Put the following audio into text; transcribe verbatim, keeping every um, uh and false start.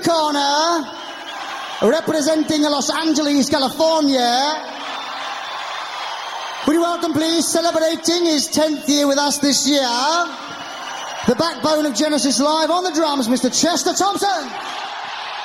corner, representing Los Angeles, California. Would you welcome, please, celebrating his tenth year with us this year, the backbone of Genesis Live on the drums, Mister Chester Thompson.